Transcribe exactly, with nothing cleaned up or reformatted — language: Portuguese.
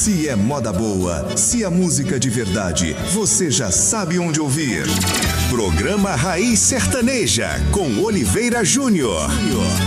Se é moda boa, se é música de verdade, você já sabe onde ouvir. Programa Raiz Sertaneja, com Oliveira Júnior.